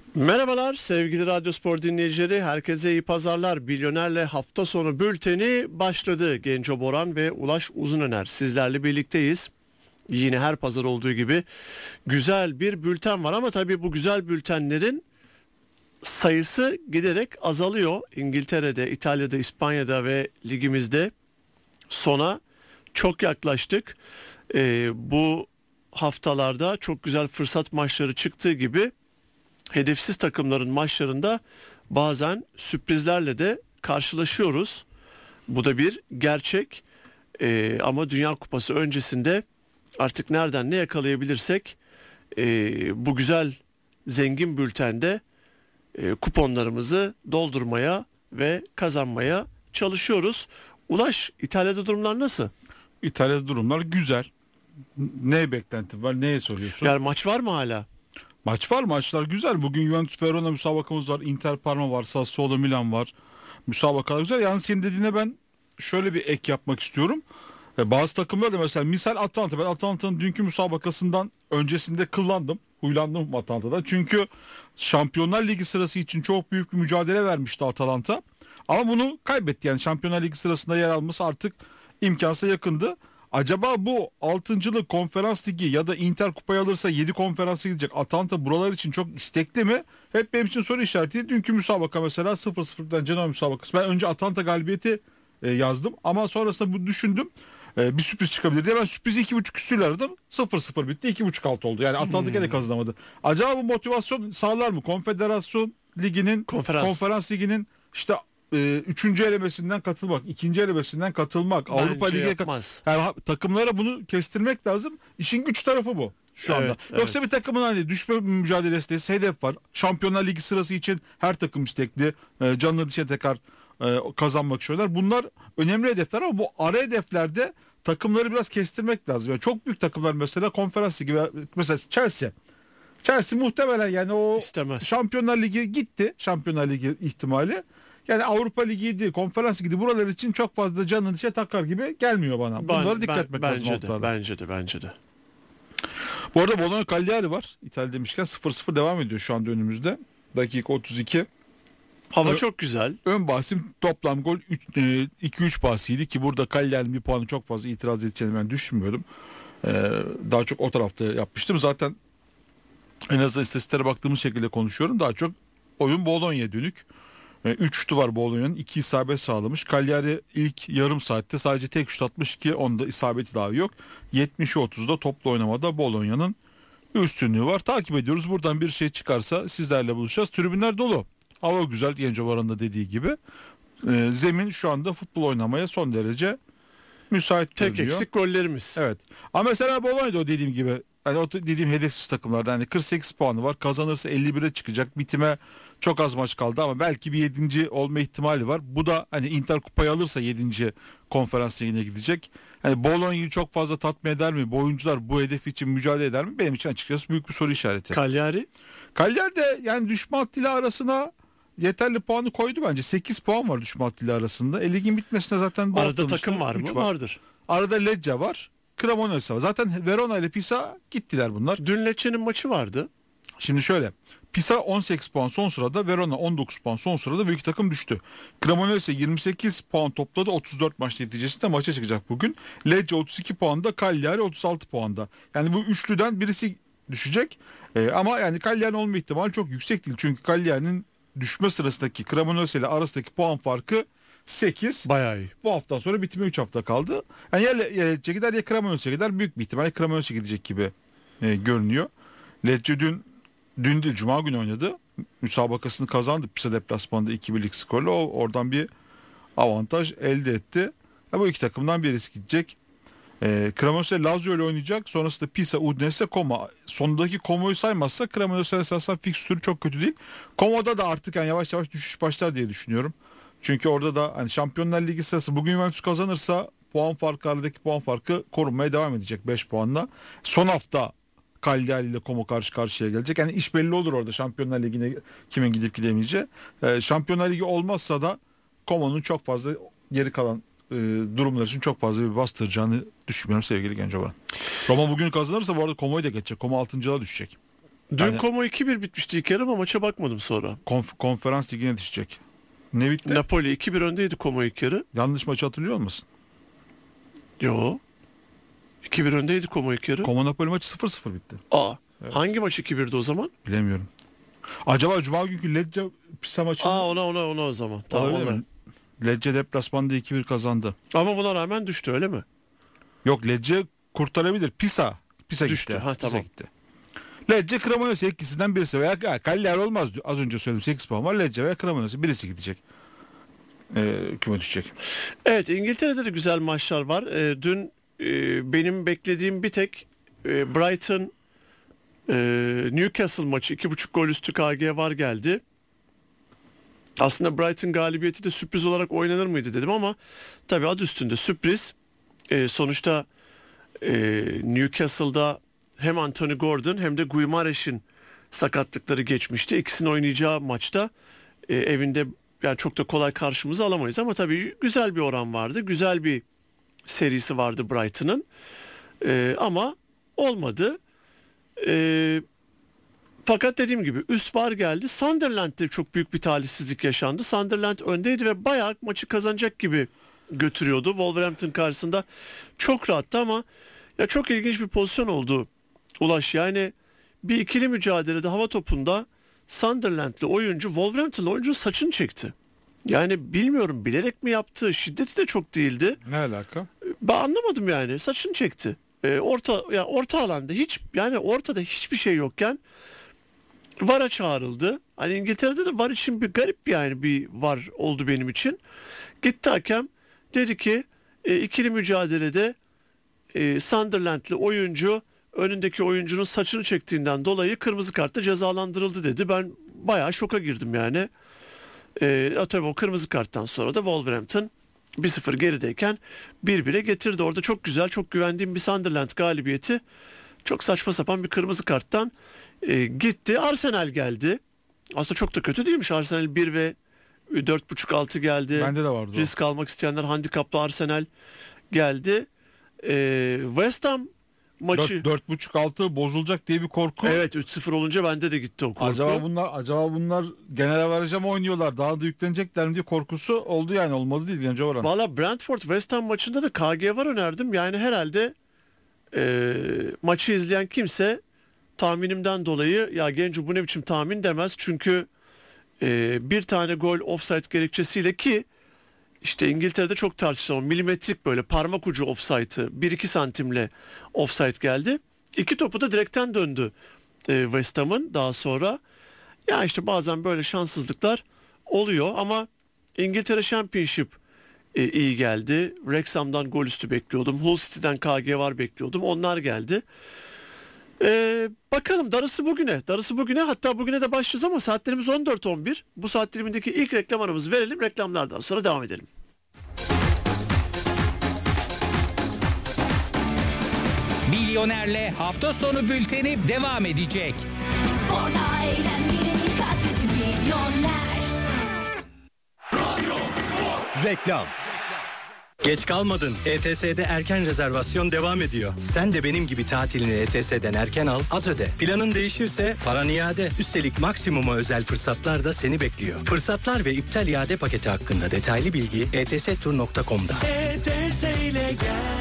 Merhabalar sevgili Radyospor dinleyicileri, herkese iyi pazarlar. Milyoner'le hafta sonu bülteni başladı. Genco Boran ve Ulaş Uzunöner sizlerle birlikteyiz. Yine her pazar olduğu gibi güzel bir bülten var ama tabii bu güzel bültenlerin sayısı giderek azalıyor. İngiltere'de, İtalya'da, İspanya'da ve ligimizde sona çok yaklaştık. Bu haftalarda çok güzel fırsat maçları çıktığı gibi hedefsiz takımların maçlarında bazen sürprizlerle de karşılaşıyoruz. Bu da bir gerçek. Ama Dünya Kupası öncesinde artık nereden ne yakalayabilirsek bu güzel zengin bültende kuponlarımızı doldurmaya ve kazanmaya çalışıyoruz. Ulaş, İtalya'da durumlar nasıl? İtalya'da durumlar güzel. Ne beklenti var? Neye soruyorsun? Yani maç var mı hala? Maç var, maçlar güzel. Bugün Juventus Verona müsabakamız var. Inter Parma var. Sassuolo Milan var. Müsabakalar güzel. Yani senin dediğine ben şöyle bir ek yapmak istiyorum. Bazı takımlar da mesela misal Atalanta. Ben Atalanta'nın dünkü müsabakasından öncesinde kıllandım. Huylandım Atalanta'dan. Çünkü Şampiyonlar Ligi sırası için çok büyük bir mücadele vermişti Atalanta. Ama bunu kaybetti. Yani Şampiyonlar Ligi sırasında yer alması artık imkansıza yakındı. Acaba bu 6. konferans ligi ya da Inter kupayı alırsa 7 konferansa gidecek Atalanta buralar için çok istekli mi? Hep benim için soru işareti. Dünkü müsabaka mesela 0-0'dan Genoa müsabakası. Ben önce Atalanta galibiyeti yazdım ama sonrasında bu düşündüm. Bir sürpriz çıkabilir diye ben sürprizi 2.5 küsürle aradım. 0-0 bitti. 2.5 alt oldu. Yani Atalanta gene kazanamadı. Acaba bu motivasyon sağlar mı? Konfederasyon liginin, konferans liginin işte 3. elemesinden katılmak, 2. elemesinden katılmak, Bence Avrupa Ligi'ne yani takımlara bunu kestirmek lazım. İşin güç tarafı bu şu anda. Yoksa bir takımın hani düşme mücadelesi hedef var. Şampiyonlar Ligi sırası için her takım istekli. Canlı dişe tekrar kazanmak istiyorlar. Bunlar önemli hedefler ama bu ara hedeflerde takımları biraz kestirmek lazım. Yani çok büyük takımlar mesela konferans ligi mesela Chelsea muhtemelen yani o İstemez. Şampiyonlar Ligi gitti. Şampiyonlar Ligi ihtimali. Yani Avrupa Ligi'ydi, konferans ligiydi. Buralar için çok fazla canını dişe takar gibi gelmiyor bana. Bunlara dikkat etmek lazım. Bence de. Bu arada Bologna Cagliari var. İtalya demişken 0-0 devam ediyor şu anda önümüzde. Dakika 32. Hava çok güzel. Ön bahsim toplam gol 2-3 bahsiydi ki burada Cagliari'nin bir puanı çok fazla itiraz edeceğini ben düşünmüyordum. Daha çok o tarafta yapmıştım. Zaten en azından istatistiklere baktığımız şekilde konuşuyorum. Daha çok oyun Bologna'ya dönük. 3 şutu var Bologna'nın. 2 isabet sağlamış. Cagliari ilk yarım saatte sadece tek şut atmış ki onda isabeti daha yok. 70'e 30'da toplu oynamada Bologna'nın üstünlüğü var. Takip ediyoruz. Buradan bir şey çıkarsa sizlerle buluşacağız. Tribünler dolu. Hava güzel. Genco Varan'ın da dediği gibi. Zemin şu anda futbol oynamaya son derece müsait Tek görünüyor. eksik gollerimiz. Evet. Ama mesela Bologna'da o dediğim gibi hani o dediğim hedefsiz takımlardan hani 48 puanı var. Kazanırsa 51'e çıkacak. Bitime çok az maç kaldı ama belki bir 7. olma ihtimali var. Bu da hani Inter kupayı alırsa 7. konferans ligine gidecek. Hani Bologna'yı çok fazla tatmin eder mi? Bu oyuncular bu hedef için mücadele eder mi? Benim için açıkçası büyük bir soru işareti. Cagliari de yani düşme hattıyla arasına yeterli puanı koydu bence. 8 puan var düşme hattıyla arasında. Ligin bitmesine zaten bu arada takım var mı? Vardır. Arada Lecce var. Cremonese var. Zaten Verona ile Pisa gittiler bunlar. Dün Lecce'nin maçı vardı. Şimdi şöyle. Pisa 18 puan son sırada, Verona 19 puan son sırada, büyük takım düştü. Cremonese 28 puan topladı 34 maç neticesinde maça çıkacak bugün. Lecce 32 puanda, Cagliari 36 puanda. Yani bu üçlüden birisi düşecek. Ama yani Cagliari'nin olma ihtimali çok yüksek değil. Çünkü Cagliari'nin düşme sırasındaki Cremonese ile arasındaki puan farkı 8. Bayağı iyi. Bu haftadan sonra bitime 3 hafta kaldı. Yani ya Lecce gider ya Cremonese gider. Büyük bir ihtimalle Cremonese gidecek gibi görünüyor. Lecce dün değil Cuma günü oynadı. Müsabakasını kazandı. Pisa deplasmanında 2-1'lik skorla. Oradan bir avantaj elde etti. Bu iki takımdan birisi gidecek. Cremonese Lazio ile oynayacak. Sonrasında Pisa, Udinese, Como. Sondaki Como'yu saymazsa Cremonese esasında fikstürü çok kötü değil. Como'da da artık yani yavaş yavaş düşüş başlar diye düşünüyorum. Çünkü orada da hani Şampiyonlar Ligi sırası bugün Juventus kazanırsa puan farkı, aradaki puan farkı korunmaya devam edecek 5 puanla. Son hafta Cagliari ile Como karşı karşıya gelecek. Yani iş belli olur orada Şampiyonlar Ligi'ne kimin gidip gidemeyeceği. Şampiyonlar Ligi olmazsa da Como'nun çok fazla geri kalan durumlar için çok fazla bir bastıracağını düşünmüyorum sevgili Genco Baran. Roma bugün kazanırsa bu arada Como'yu da geçecek. Como 6.'a düşecek. Dün Yani- Como 2-1 bitmişti ilk yarı ama maça bakmadım sonra. Konferans ligine düşecek. Ne bitti? Napoli 2-1 öndeydi Como ilk yarı. Yanlış maçı hatırlıyor musun? Yo. 2-1 öndeydi Como ilk yarı. Como Napoli maçı 0-0 bitti. Aa. Hangi maç 2-1'di o zaman? Bilemiyorum. Acaba Cuma günkü Lecce Pisa maçı Ona o zaman. Tamam olabilir ona. mi? Lecce deplasmanda 2-1 kazandı. Ama buna rağmen düştü öyle mi? Yok, Lecce kurtarabilir. Pisa Düştü. gitti. Ha, Pisa tamam. gitti. Lecce Cremonese ikisinden birisi veya Cagliari olmaz. Az önce söyledim 8 puan var. Lecce veya Cremonese birisi gidecek. Küme düşecek. Evet, İngiltere'de de güzel maçlar var. Dün benim beklediğim bir tek Brighton Newcastle maçı 2.5 gol üstü KG var geldi. Aslında Brighton galibiyeti de sürpriz olarak oynanır mıydı dedim ama tabii adı üstünde sürpriz. Sonuçta Newcastle'da hem Anthony Gordon hem de Guimarães'in sakatlıkları geçmişti. İkisinin oynayacağı maçta evinde yani çok da kolay karşımıza alamayız ama tabii güzel bir oran vardı. Güzel bir serisi vardı Brighton'ın. Ama olmadı. Fakat dediğim gibi üst var geldi. Sunderland'de çok büyük bir talihsizlik yaşandı. Sunderland öndeydi ve bayağı maçı kazanacak gibi götürüyordu. Wolverhampton karşısında çok rahattı ama ya çok ilginç bir pozisyon oldu Ulaş. Yani bir ikili mücadelede hava topunda Sunderland'li oyuncu Wolverhampton'lı oyuncunun saçını çekti. Yani bilmiyorum bilerek mi yaptı, şiddeti de çok değildi. Ne alaka? Ben anlamadım yani, saçını çekti. Orta alanda ortada hiçbir şey yokken VAR'a çağrıldı. Hani İngiltere'de de VAR için bir garip bir VAR oldu benim için. Gitti hakem dedi ki ikili mücadelede Sunderland'li oyuncu önündeki oyuncunun saçını çektiğinden dolayı kırmızı kartla cezalandırıldı dedi. Ben bayağı şoka girdim yani. Tabii o kırmızı karttan sonra da Wolverhampton 1-0 gerideyken 1-1'e getirdi. Orada çok güzel, çok güvendiğim bir Sunderland galibiyeti çok saçma sapan bir kırmızı karttan gitti. Arsenal geldi. Aslında çok da kötü değilmiş. Arsenal 1 ve 4.5-6 geldi. Bende de vardı o. Risk almak isteyenler handikaplı Arsenal geldi. West Ham maçı 4.5-6 bozulacak diye bir korku. evet 3-0 olunca bende de gitti o korku. Acaba bunlar genel averaja mı oynuyorlar? Daha da yüklenecekler mi diye korkusu oldu yani. Olmadı değil Genco Orhan. Valla Brentford West Ham maçında da KG var önerdim. Yani herhalde maçı izleyen kimse tahminimden dolayı ya Genco bu ne biçim tahmin demez. Çünkü bir tane gol offside gerekçesiyle ki işte İngiltere'de çok tartışılan milimetrik böyle parmak ucu offside'ı 1-2 santimle offside geldi. İki topu da direkten döndü West Ham'ın daha sonra. Ya işte bazen böyle şanssızlıklar oluyor ama İngiltere Championship iyi geldi. Wrexham'dan gol üstü bekliyordum. Hull City'den KG var bekliyordum. Onlar geldi. Bakalım darısı bugüne. Darısı bugüne, hatta bugüne de başlayacağız ama saatlerimiz 14.11. Bu saat dilimindeki ilk reklam aramızı verelim. Reklamlardan sonra devam edelim. Milyoner'le hafta sonu bülteni devam edecek. Sporda eğlenmenin katkısı Milyoner. Reklam. Geç kalmadın. ETS'de erken rezervasyon devam ediyor. Sen de benim gibi tatilini ETS'den erken al, az öde. Planın değişirse paran iade. Üstelik maksimuma özel fırsatlar da seni bekliyor. Fırsatlar ve iptal iade paketi hakkında detaylı bilgi etstur.com'da. ETS ile gel.